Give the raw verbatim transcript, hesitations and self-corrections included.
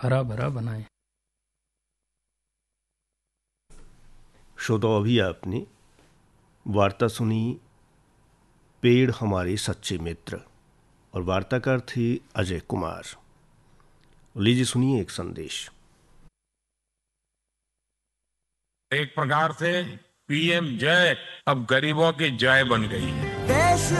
हरा भरा बनाएं। श्रोताओं, अभी आपने वार्ता सुनी पेड़ हमारे सच्चे मित्र, और वार्ताकार थे अजय कुमार। लीजिए सुनिए एक संदेश। एक प्रकार से पीएम जय अब गरीबों की जय बन गई है।